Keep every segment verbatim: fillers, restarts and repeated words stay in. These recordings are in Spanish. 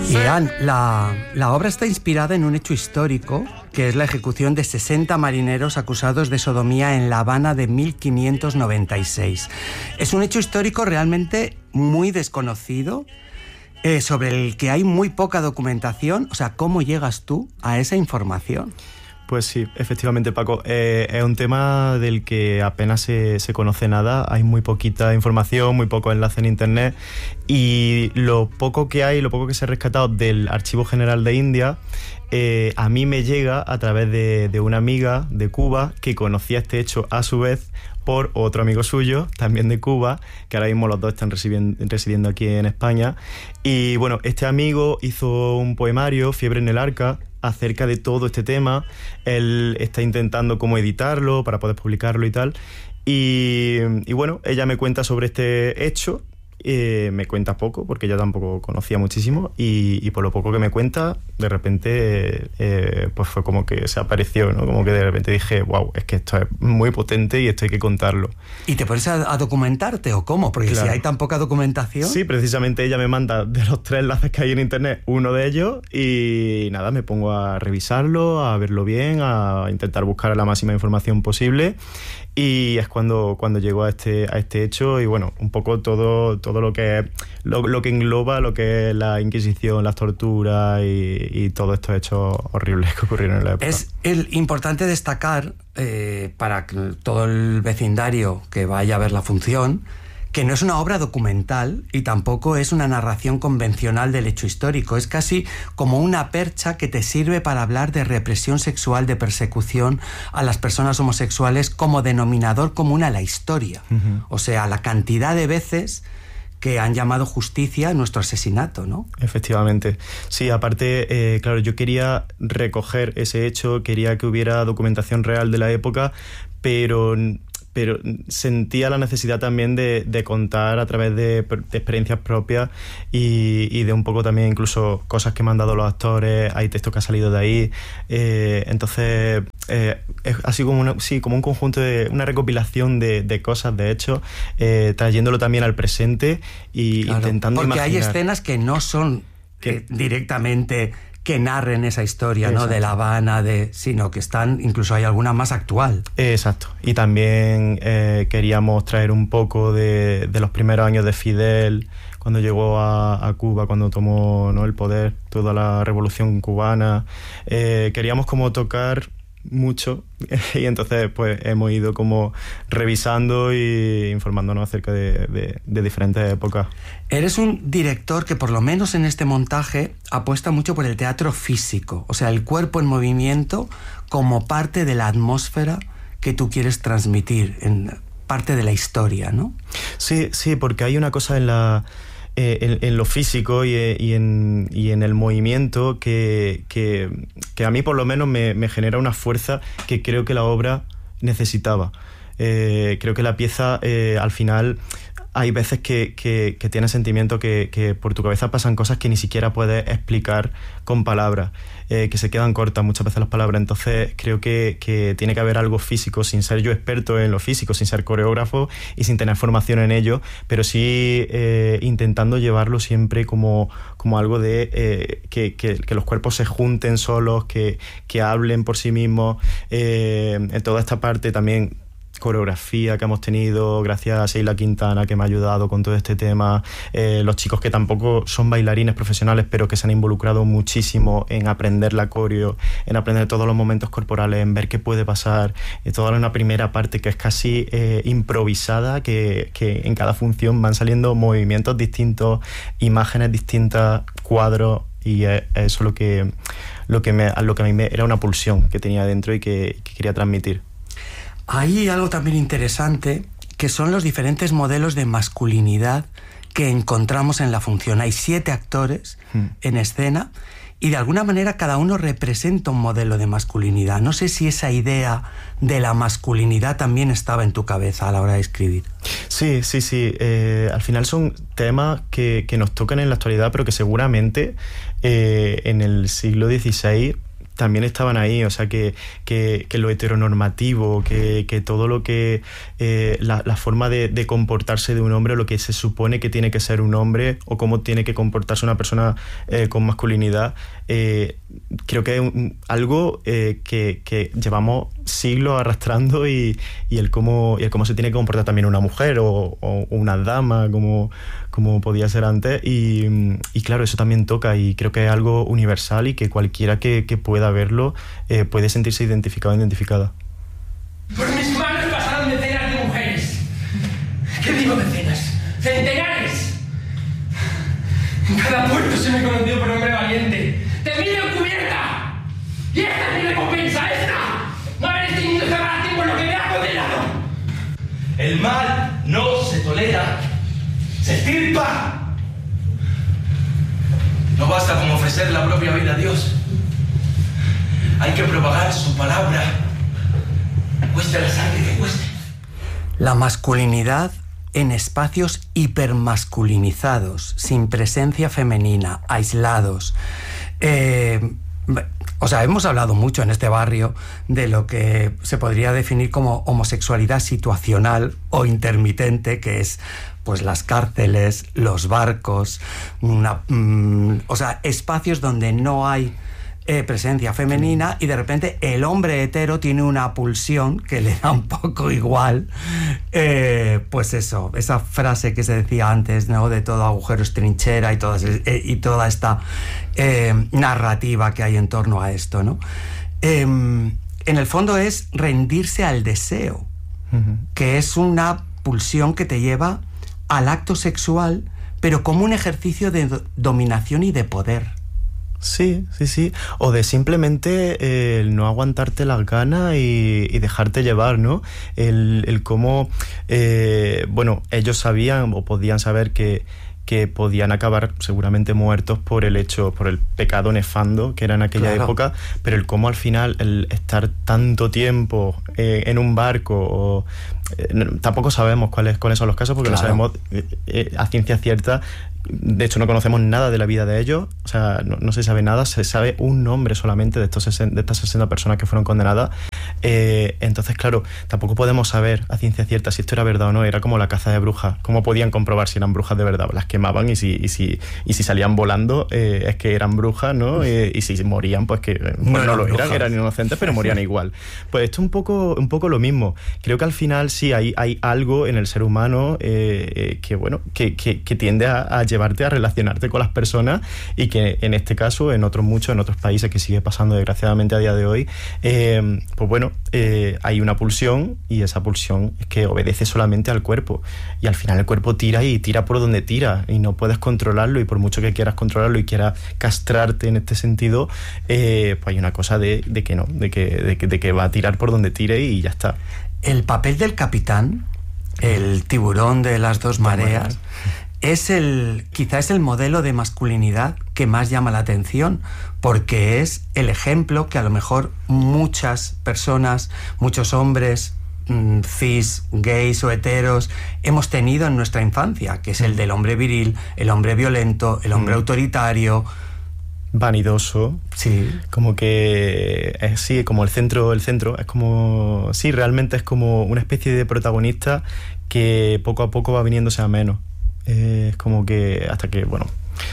Ian, la, la obra está inspirada en un hecho histórico, que es la ejecución de sesenta marineros acusados de sodomía en La Habana de mil quinientos noventa y seis. Es un hecho histórico realmente muy desconocido, eh, sobre el que hay muy poca documentación. O sea, ¿cómo llegas tú a esa información? Pues sí, efectivamente, Paco. Eh, es un tema del que apenas se, se conoce nada. Hay muy poquita información, muy poco enlace en internet. Y lo poco que hay, lo poco que se ha rescatado del Archivo General de India, eh, a mí me llega a través de, de una amiga de Cuba que conocía este hecho a su vez por otro amigo suyo, también de Cuba, que ahora mismo los dos están residiendo, residiendo aquí en España. Y bueno, este amigo hizo un poemario, Fiebre en el Arca, acerca de todo este tema. Él está intentando cómo editarlo para poder publicarlo y tal. Y, y bueno, ella me cuenta sobre este hecho. Eh, me cuenta poco, porque ella tampoco conocía muchísimo, y, y por lo poco que me cuenta, de repente eh, pues fue como que se apareció, ¿no? Como que de repente dije, wow, es que esto es muy potente y esto hay que contarlo. ¿Y te pones a, a documentarte o cómo? Porque claro, si hay tan poca documentación... Sí, precisamente ella me manda de los tres enlaces que hay en internet uno de ellos, y nada, me pongo a revisarlo, a verlo bien, a intentar buscar la máxima información posible. Y es cuando, cuando llego a este, a este hecho, y bueno, un poco todo, todo lo que lo, lo que engloba lo que es la Inquisición, las torturas y, y todos estos hechos horribles que ocurrieron en la época. Es el, importante destacar, eh, para todo el vecindario que vaya a ver la función, que no es una obra documental y tampoco es una narración convencional del hecho histórico. Es casi como una percha que te sirve para hablar de represión sexual, de persecución a las personas homosexuales como denominador común a la historia. Uh-huh. O sea, la cantidad de veces que han llamado justicia nuestro asesinato, ¿no? Efectivamente. Sí, aparte, eh, claro, yo quería recoger ese hecho, quería que hubiera documentación real de la época, pero... pero sentía la necesidad también de, de contar a través de, de experiencias propias y, y de un poco también incluso cosas que me han dado los actores, hay textos que han salido de ahí, eh, entonces eh, es así como, una, sí, como un conjunto de una recopilación de, de cosas, de hechos, eh, trayéndolo también al presente y claro, intentando porque imaginar. Hay escenas que no son eh, directamente... que narren esa historia, exacto, ¿no? De La Habana, de, sino que están, incluso hay alguna más actual. Exacto. Y también eh, queríamos traer un poco de, de los primeros años de Fidel, cuando llegó a, a Cuba, cuando tomó, ¿no?, el poder, toda la revolución cubana. Eh, queríamos como tocar mucho y entonces pues hemos ido como revisando y informándonos acerca de, de, de diferentes épocas. Eres un director que por lo menos en este montaje apuesta mucho por el teatro físico, o sea, el cuerpo en movimiento como parte de la atmósfera que tú quieres transmitir, en parte de la historia, ¿no? Sí, sí, porque hay una cosa en la Eh, en, en lo físico y, y, en, y en el movimiento que, que, que a mí por lo menos me, me genera una fuerza que creo que la obra necesitaba. Eh, creo que la pieza eh, al final hay veces que, que, que tienes sentimiento que, que por tu cabeza pasan cosas que ni siquiera puedes explicar con palabras, eh, que se quedan cortas muchas veces las palabras. Entonces creo que, que tiene que haber algo físico, sin ser yo experto en lo físico, sin ser coreógrafo y sin tener formación en ello, pero sí eh, intentando llevarlo siempre como, como algo de eh, que, que, que los cuerpos se junten solos, que, que hablen por sí mismos. Eh, en toda esta parte también coreografía que hemos tenido, gracias a Sheila Quintana, que me ha ayudado con todo este tema, eh, los chicos que tampoco son bailarines profesionales pero que se han involucrado muchísimo en aprender la coreo, en aprender todos los momentos corporales, en ver qué puede pasar, y toda una primera parte que es casi eh, improvisada, que, que en cada función van saliendo movimientos distintos, imágenes distintas, cuadros, y es eso lo que, lo que, me, lo que a mí me, era una pulsión que tenía dentro y que, que quería transmitir. Hay algo también interesante, que son los diferentes modelos de masculinidad que encontramos en la función. Hay siete actores hmm. en escena y de alguna manera cada uno representa un modelo de masculinidad. No sé si esa idea de la masculinidad también estaba en tu cabeza a la hora de escribir. Sí, sí, sí. Eh, al final son temas que, que nos tocan en la actualidad, pero que seguramente eh, en el siglo dieciséis también estaban ahí, o sea, que, que, que lo heteronormativo, que, que todo lo que... Eh, la, la forma de, de comportarse de un hombre, lo que se supone que tiene que ser un hombre, o cómo tiene que comportarse una persona eh, con masculinidad, eh, creo que es un, algo eh, que, que llevamos siglos arrastrando, y, y, el cómo, y el cómo se tiene que comportar también una mujer o, o una dama, como, como podía ser antes, y, y claro, eso también toca, y creo que es algo universal y que cualquiera que, que pueda verlo eh, puede sentirse identificado o identificada. Por mis manos pasaron decenas de mujeres. ¿Qué digo decenas? ¡Centenares! En cada puerto se me conoció por hombre valiente, temido encubierta. ¡Y esta es mi recompensa! ¡Esta! ¡No haber tenido que pagar tiempo lo que me ha condenado! El mal no se tolera, se extirpa. No basta con ofrecer la propia vida a Dios. Hay que propagar su palabra, cueste la sangre que cueste. La masculinidad en espacios hipermasculinizados, sin presencia femenina, aislados. Eh, o sea, hemos hablado mucho en este barrio de lo que se podría definir como homosexualidad situacional o intermitente, que es pues las cárceles, los barcos, una, mmm, o sea, espacios donde no hay Eh, presencia femenina, y de repente el hombre hetero tiene una pulsión que le da un poco igual, eh, pues eso, esa frase que se decía antes, ¿no? De todo agujero es trinchera, y, todas, eh, y toda esta eh, narrativa que hay en torno a esto, ¿no? Eh, en el fondo es rendirse al deseo, uh-huh. que es una pulsión que te lleva al acto sexual, pero como un ejercicio de do- dominación y de poder. Sí, sí, sí. O de simplemente eh, el no aguantarte las ganas y, y dejarte llevar, ¿no? El, el cómo, eh, bueno, ellos sabían o podían saber que, que podían acabar seguramente muertos por el hecho, por el pecado nefando que era en aquella claro. época, pero el cómo al final el estar tanto tiempo eh, en un barco, o eh, tampoco sabemos cuáles, cuáles son los casos, porque claro. no sabemos eh, eh, a ciencia cierta. De hecho, no conocemos nada de la vida de ellos, o sea, no, no se sabe nada, se sabe un nombre solamente de, estos sesenta, de estas sesenta personas que fueron condenadas. Eh, entonces, claro, tampoco podemos saber a ciencia cierta si esto era verdad o no. Era como la caza de brujas. ¿Cómo podían comprobar si eran brujas de verdad? Las quemaban, y si, y si, y si salían volando eh, es que eran brujas, ¿no? Eh, y si morían, pues que pues no, no lo eran, brujas. Eran inocentes, pero morían igual. Pues esto es un poco, un poco lo mismo. Creo que al final sí hay, hay algo en el ser humano eh, que, bueno, que, que, que tiende a, a llevarte a relacionarte con las personas, y que en este caso, en otros muchos, en otros países que sigue pasando desgraciadamente a día de hoy, eh, pues bueno, eh, hay una pulsión, y esa pulsión es que obedece solamente al cuerpo, y al final el cuerpo tira y tira por donde tira, y no puedes controlarlo, y por mucho que quieras controlarlo y quieras castrarte en este sentido, eh, pues hay una cosa de, de que no, de que, de, que, de que va a tirar por donde tire y ya está. El papel del capitán, el tiburón de las dos mareas, es el, quizá es el modelo de masculinidad que más llama la atención, porque es el ejemplo que a lo mejor muchas personas, muchos hombres mmm, cis, gays o heteros hemos tenido en nuestra infancia, que es el del hombre viril, el hombre violento, el hombre mm. autoritario, vanidoso, sí, como que es, sí, como el centro, el centro es como, sí, realmente es como una especie de protagonista que poco a poco va viniéndose a menos. Eh, es como que hasta que, bueno,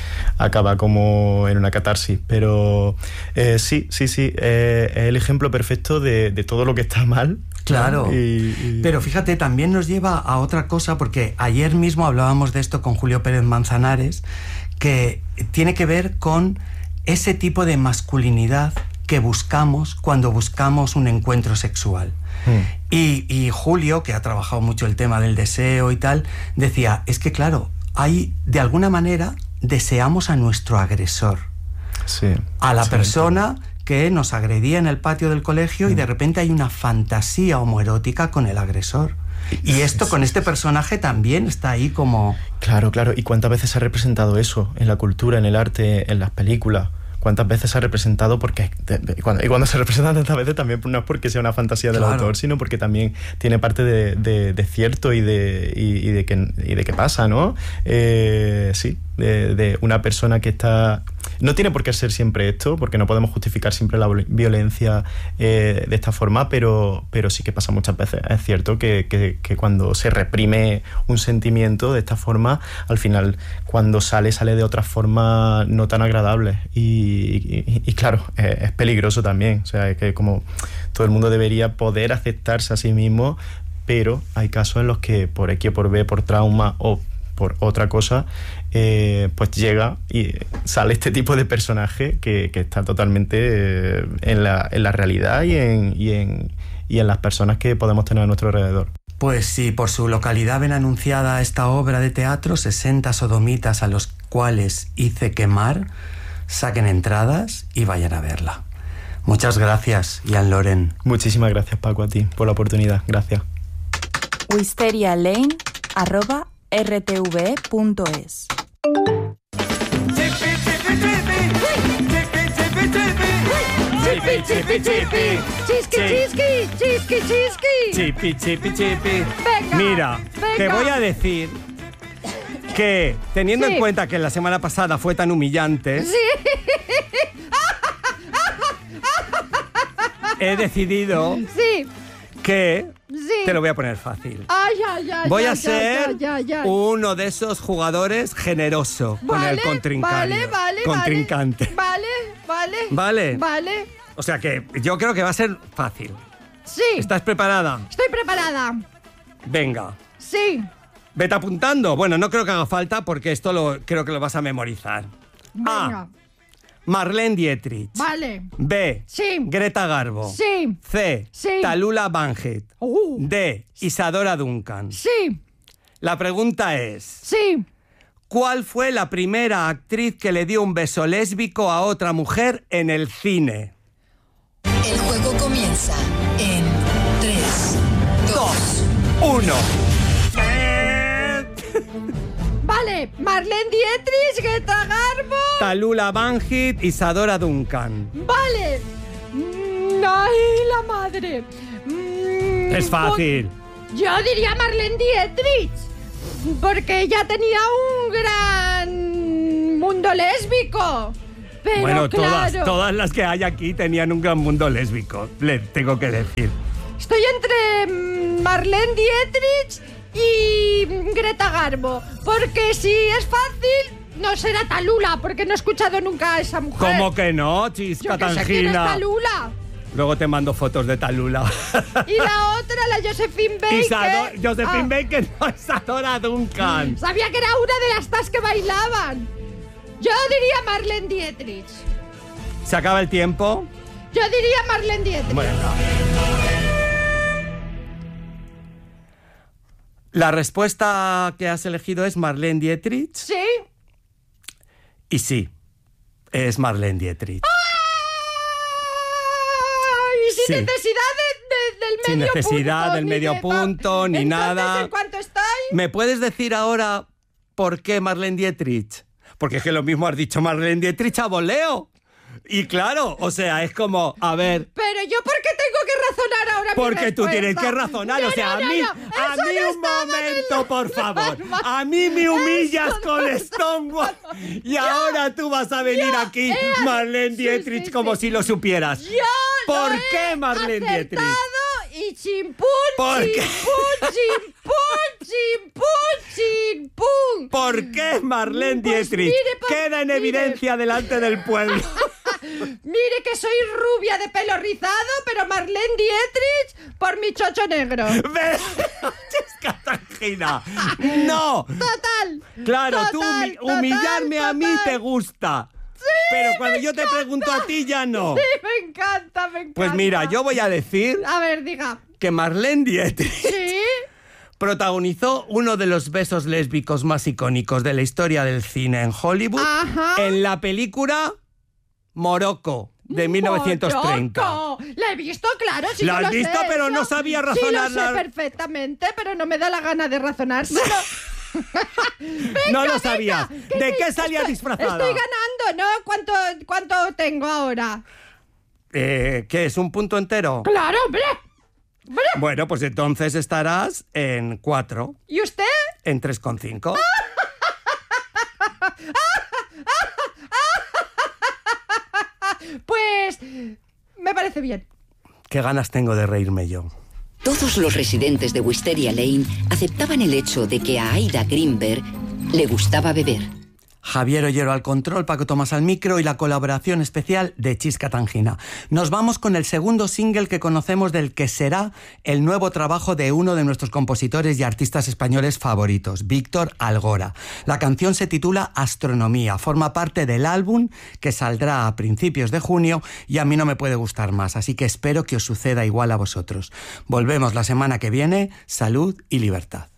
acaba como en una catarsis, pero eh, sí, sí, sí, eh, es el ejemplo perfecto de, de todo lo que está mal. Claro, ¿no? y, y... pero fíjate, también nos lleva a otra cosa, porque ayer mismo hablábamos de esto con Julio Pérez Manzanares, que tiene que ver con ese tipo de masculinidad que buscamos cuando buscamos un encuentro sexual. Mm. Y, y Julio, que ha trabajado mucho el tema del deseo y tal, decía, es que claro, hay, de alguna manera, deseamos a nuestro agresor. Sí, a la sí, persona sí. que nos agredía en el patio del colegio, mm. y de repente hay una fantasía homoerótica con el agresor. Y esto sí, con sí, este personaje también está ahí como... Claro, claro. ¿Y cuántas veces se ha representado eso en la cultura, en el arte, en las películas? ¿Cuántas veces se ha representado? Porque y cuando, y cuando se representa tantas veces también no es porque sea una fantasía del claro. autor, sino porque también tiene parte de, de, de cierto y de, y, y de que y de que pasa, ¿no? Eh, sí, de, de una persona que está... No tiene por qué ser siempre esto, porque no podemos justificar siempre la violencia eh, de esta forma, pero, pero sí que pasa muchas veces. Es cierto que, que, que cuando se reprime un sentimiento de esta forma, al final, cuando sale, sale de otra forma no tan agradable. Y, y, y claro, es, es peligroso también. O sea, es que como todo el mundo debería poder aceptarse a sí mismo, pero hay casos en los que por X o por B, por trauma o por otra cosa, eh, pues llega y sale este tipo de personaje que, que está totalmente eh, en, la, en la realidad y en, y, en, y en las personas que podemos tener a nuestro alrededor. Pues si por su localidad ven anunciada esta obra de teatro, sesenta sodomitas a los cuales hice quemar, saquen entradas y vayan a verla. Muchas gracias, Ian Loren. Muchísimas gracias, Paco, a ti por la oportunidad. Gracias. wisterialane arroba r t v e punto es. Chipi, chipi, chipi. Chisqui, chisqui, chisqui, chisqui. Chipi, chipi, chipi. Venga, Mira, venga. te voy a decir que, teniendo Sí. en cuenta que la semana pasada fue tan humillante, Sí. he decidido Sí. que Sí. te lo voy a poner fácil. Ay, ay, ay. Voy ay, a ay, ser ay, ay, ay. uno de esos jugadores generoso con el Vale, contrincante. Vale, vale, contrincante. Vale, vale. Vale. Vale. O sea que yo creo que va a ser fácil. Sí. ¿Estás preparada? Estoy preparada. Venga. Sí. Vete apuntando. Bueno, no creo que haga falta porque esto lo creo que lo vas a memorizar. Venga. A. Marlene Dietrich. Vale. B. Sí. Greta Garbo. Sí. C. Sí. Tallulah Bankhead. Uh. D. Isadora Duncan. Sí. La pregunta es, Sí. ¿cuál fue la primera actriz que le dio un beso lésbico a otra mujer en el cine? El juego comienza en tres, dos, Uno. Vale. Marlene Dietrich, Greta Garbo. Tallulah Bankhead, Isadora Duncan. Vale. Mm, Ay, la madre. Mm, Es fácil. pues, Yo diría Marlene Dietrich. Porque ella tenía un gran mundo lésbico. Pero Bueno, claro, todas, todas las que hay aquí tenían un gran mundo lésbico, le tengo que decir. estoy entre mm, Marlene Dietrich y mm, Greta Garbo. Porque si es fácil, no será Tallulah, porque no he escuchado nunca a esa mujer. ¿Cómo que no, Yo chisca que sé quién es tangina? Tallulah. Luego te mando fotos de Tallulah. Y la otra, la Josephine Baker. Isado- Josephine Ah, Baker, no, Isadora Duncan. Sabía que era una de las tas que bailaban. Yo diría Marlene Dietrich. ¿Se acaba el tiempo? Yo diría Marlene Dietrich. Bueno. La respuesta que has elegido es Marlene Dietrich. ¿Sí? Y sí, es Marlene Dietrich. Ay, sin Sí. necesidad de- de- del Sin medio necesidad punto, del ni medio de- punto, ni Entonces, nada. ¿en cuánto estáis? ¿Me puedes decir ahora por qué Marlene Dietrich? Porque es que lo mismo has dicho Marlene Dietrich a voleo. Y claro, o sea, es como, a ver, Pero yo, ¿por qué tengo que razonar ahora mi porque tú respuesta? tienes que razonar, No, o sea, no, a no, mí, no, a eso mí no un estaba en el- momento, por favor, normal. a mí me humillas Eso con no Stonewall y Yo- ahora tú vas a venir yo aquí, he- Marlene sí, Dietrich, sí, como sí. si lo supieras. Yo ¿Por lo qué he Marlene Dietrich? acertado y chimpún, ¿Por qué? chimpún, chimpún, chimpún, chimpún. ¿Por qué Marlene Pues Dietrich mire, pa- queda en mire. evidencia delante del pueblo? Mire que soy rubia de pelo rizado, pero Marlene Dietrich por mi chocho negro. Ve- Chisca tangina. No. Total. Claro, tú total, humi- total, humillarme a mí total. te gusta. Pero cuando yo te pregunto a ti ya no. Sí, me encanta, me encanta. Pues mira, yo voy a decir A ver, diga. que Marlene Dietrich ¿Sí? protagonizó uno de los besos lésbicos más icónicos de la historia del cine en Hollywood Ajá. en la película Morocco de mil novecientos treinta. ¡Morocco! La he visto, claro, sí La que has lo visto, sé, pero eso. no sabía Sí, razonar lo la- sé perfectamente, pero no me da la gana de razonar. Pero- No lo Venga, sabías. venga, ¿De que qué me- salía estoy- disfrazada? Estoy ganando, ¿no? ¿Cuánto, cuánto tengo ahora? Eh, ¿Qué es? ¿Un punto entero? ¡Claro, hombre! ¡Hombre! Bueno, pues entonces estarás en cuatro, ¿Y usted? en tres coma cinco. parece bien. Qué ganas tengo de reírme yo. Todos los residentes de Wisteria Lane aceptaban el hecho de que a Aida Greenberg le gustaba beber. Javier Ollero al control, Paco Tomás al micro y la colaboración especial de Chisca Tangina. Nos vamos con el segundo single que conocemos del que será el nuevo trabajo de uno de nuestros compositores y artistas españoles favoritos, Víctor Algora. La canción se titula Astronomía, forma parte del álbum que saldrá a principios de junio y a mí no me puede gustar más, así que espero que os suceda igual a vosotros. Volvemos la semana que viene, salud y libertad.